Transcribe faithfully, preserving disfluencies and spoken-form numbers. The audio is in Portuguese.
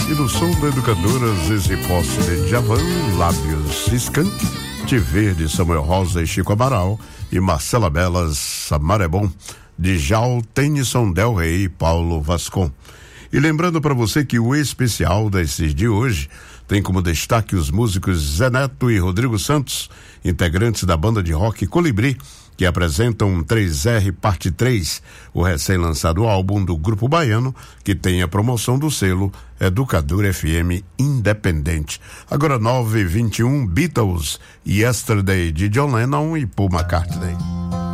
E no som da Educadoras, esse posse de Djavan, Lábios Skank, Te Verde, Samuel Rosa e Chico Amaral, e Marcela Belas, Amar é Bom, de Jal, Tennyson, Del Rey e Paulo Vascon. E lembrando para você que o especial desses de hoje tem como destaque os músicos Zé Neto e Rodrigo Santos, integrantes da banda de rock Colibri, que apresentam três R Parte três, o recém-lançado álbum do Grupo Baiano, que tem a promoção do selo Educadora F M Independente. Agora nove e vinte e um, Beatles, Yesterday de John Lennon e Paul McCartney.